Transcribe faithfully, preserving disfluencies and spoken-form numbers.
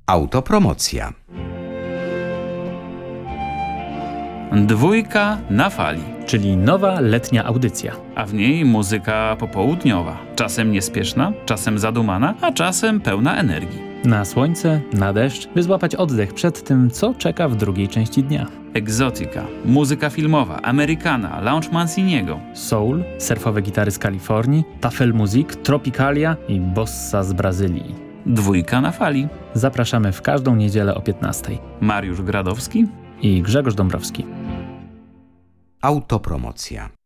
Autopromocja. Dwójka na fali. Czyli nowa letnia audycja. A w niej muzyka popołudniowa. Czasem niespieszna, czasem zadumana, a czasem pełna energii. Na słońce, na deszcz, by złapać oddech przed tym, co czeka w drugiej części dnia. Egzotyka, muzyka filmowa, Amerykana, lounge Manciniego. Soul, surfowe gitary z Kalifornii, tafel muzik, tropicalia i bossa z Brazylii. Dwójka na fali. Zapraszamy w każdą niedzielę o piętnastej. Mariusz Gradowski I Grzegorz Dąbrowski. Autopromocja.